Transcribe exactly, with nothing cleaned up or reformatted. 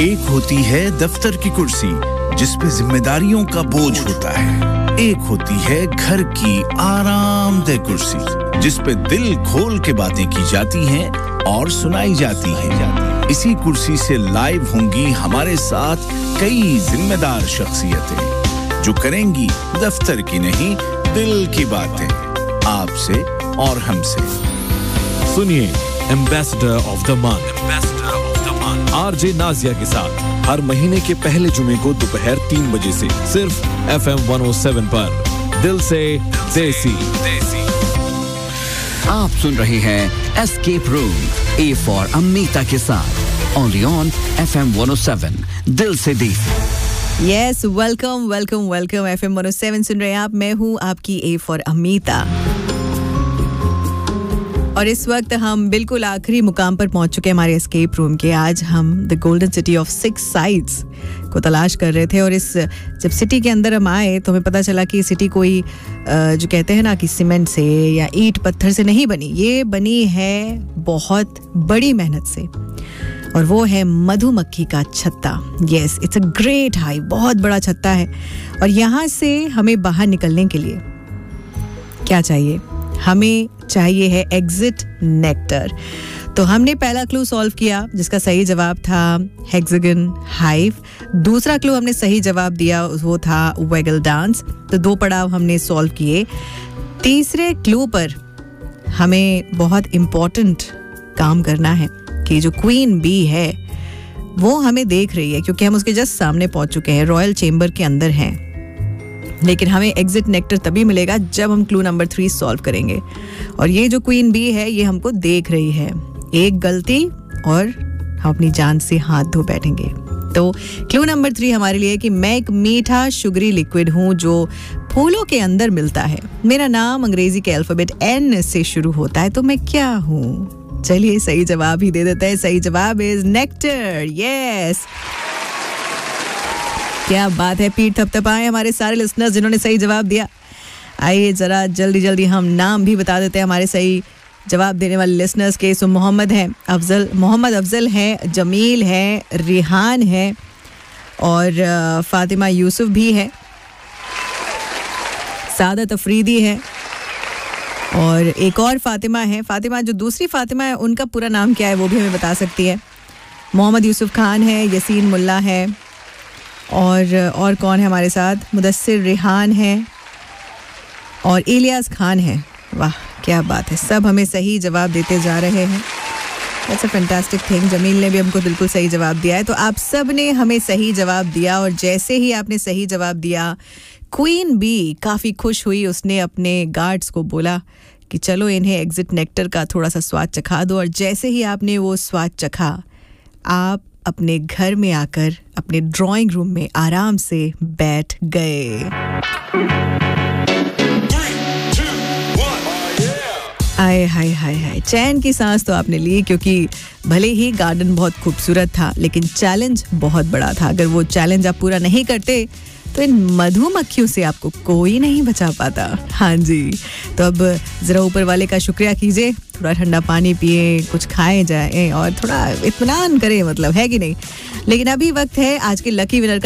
एक होती है दफ्तर की कुर्सी जिस पे जिम्मेदारियों का बोझ होता है। एक होती है घर की आरामदेह कुर्सी जिस पे दिल खोल के बातें की जाती हैं और सुनाई जाती हैं। इसी कुर्सी से लाइव होंगी हमारे साथ कई जिम्मेदार शख्सियतें जो करेंगी दफ्तर की नहीं दिल की बातें आपसे और हमसे। सुनिए ambassador of the month ambassador of the month RJ Nazia के साथ हर महीने के पहले जुमे को दोपहर तीन बजे से सिर्फ F M one O seven पर दिल से देसी देसी। आप सुन रहे हैं escape room A for Amita के साथ only on F M one O seven दिल से देसी। Yes welcome welcome welcome F M one O seven सुन रहे हैं आप। मैं हूँ आपकी ए फॉर अमीता और इस वक्त हम बिल्कुल आखिरी मुकाम पर पहुंच चुके हैं हमारे एस्केप रूम के। आज हम the golden city of six sides को तलाश कर रहे थे और इस जब सिटी के अंदर हम आए तो हमें पता चला कि ये सिटी कोई जो कहते हैं ना कि सीमेंट से या ईंट पत्थर से नहीं बनी, ये बनी है बहुत बड़ी मेहनत से और वो है मधुमक्खी का छत्ता। Yes it's a great hive, बहुत बड़ा छत्ता है और यहाँ से हमें बाहर निकलने के लिए क्या चाहिए? हमें चाहिए है एग्जिट नेक्टर। तो हमने पहला क्लू सॉल्व किया जिसका सही जवाब था हेक्सागन हाइव। दूसरा क्लू हमने सही जवाब दिया वो था वैगल डांस। तो दो पड़ाव हमने सॉल्व किए। तीसरे क्लू पर हमें बहुत इम्पोर्टेंट काम करना है कि जो क्वीन बी है वो हमें देख रही है क्योंकि हम उसके जस्ट सामने पहुंच चुके हैं, रॉयल चेम्बर के अंदर हैं। लेकिन हमें एग्जिट नेक्टर तभी मिलेगा जब हम क्लू नंबर थ्री सॉल्व करेंगे और ये जो क्वीन बी है ये हमको देख रही है। एक गलती और हम अपनी जान से हाथ धो बैठेंगे। तो क्लू नंबर थ्री हमारे लिए कि मैं एक मीठा शुगरी लिक्विड हूँ जो फूलों के अंदर मिलता है। मेरा नाम अंग्रेजी के अल्फाबेट एन से शुरू होता है, तो मैं क्या हूँ? चलिए सही जवाब ही दे देते हैं। सही जवाब इज नेक्टर। यस क्या बात है, पीठ थपथपाएं हमारे सारे लिसनर्स जिन्होंने सही जवाब दिया। आइए जरा जल्दी जल्दी हम नाम भी बता देते हैं हमारे सही जवाब देने वाले लिसनर्स के। सो मोहम्मद हैं, अफजल मोहम्मद अफजल हैं, जमील हैं, रिहान हैं और फातिमा यूसुफ भी है, सादत अफरीदी है और एक और फातिमा है। फातिमा जो दूसरी फातिमा है उनका पूरा नाम क्या है वो भी हमें बता सकती है। मोहम्मद यूसुफ खान है, यसीन मुल्ला है और और कौन है हमारे साथ? मुदस्सिर रिहान है और इलियास खान है। वाह क्या बात है, सब हमें सही जवाब देते जा रहे हैं। That's a fantastic thing. Jameel ने भी हमको बिल्कुल सही जवाब दिया है। तो आप सब ने हमें सही जवाब दिया और जैसे ही आपने सही जवाब दिया क्वीन बी काफ़ी खुश हुई। उसने अपने गार्ड्स को बोला कि चलो इन्हें एग्जिट नेक्टर का थोड़ा सा स्वाद चखा दो और जैसे ही आपने वो स्वाद चखा आप अपने घर में आकर अपने ड्राइंग रूम में आराम से बैठ गए। आए हाय हाय हाय, चैन की सांस तो आपने ली क्योंकि भले ही गार्डन बहुत खूबसूरत था लेकिन चैलेंज बहुत बड़ा था। अगर वो चैलेंज आप पूरा नहीं करते तो इन मधुमक्खियों से आपको कोई नहीं बचा पाता। हाँ जी, तो अब ज़रा ऊपर वाले का शुक्रिया कीजिए, थोड़ा ठंडा पानी पिए, कुछ खाए जाए और थोड़ा इत्मीनान करें, मतलब है कि नहीं। लेकिन अभी वक्त है आज के लकी विनर का